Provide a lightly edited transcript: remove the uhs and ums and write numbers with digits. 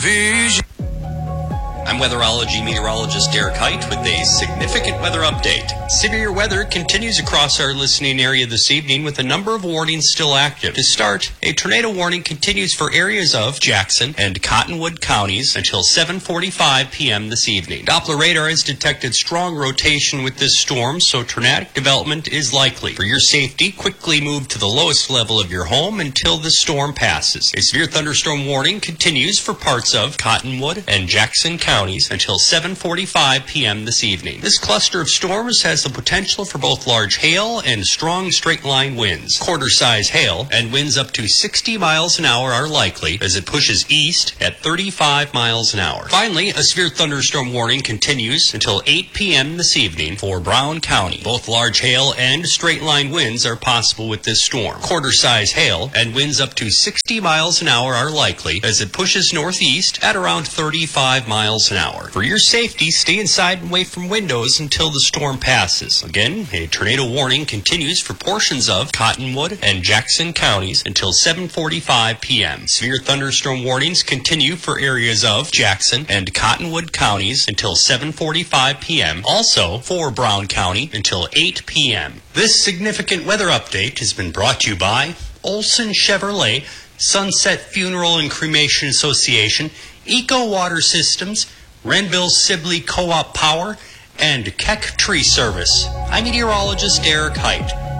Vision. I'm weatherology meteorologist Derek Height with a significant weather update. Severe weather continues across our listening area this evening with a number of warnings still active. To start, a tornado warning continues for areas of Jackson and Cottonwood counties until 7:45 p.m. this evening. Doppler radar has detected strong rotation with this storm, so tornadic development is likely. For your safety, quickly move to the lowest level of your home until the storm passes. A severe thunderstorm warning continues for parts of Cottonwood and Jackson counties until 7:45 p.m. this evening. This cluster of storms has the potential for both large hail and strong straight-line winds. Quarter-size hail and winds up to 60 miles an hour are likely as it pushes east at 35 miles an hour. Finally, a severe thunderstorm warning continues until 8 p.m. this evening for Brown County. Both large hail and straight-line winds are possible with this storm. Quarter-size hail and winds up to 60 miles an hour are likely as it pushes northeast at around 35 miles an hour. For your safety, stay inside and away from windows until the storm passes. Again, a tornado warning continues for portions of Cottonwood and Jackson counties until 7:45 p.m. Severe thunderstorm warnings continue for areas of Jackson and Cottonwood counties until 7:45 p.m. Also for Brown County until 8 p.m. This significant weather update has been brought to you by Olson Chevrolet, Sunset Funeral and Cremation Association, Eco Water Systems, Renville Sibley Co-op Power, and Keck Tree Service. I'm meteorologist Derek Height.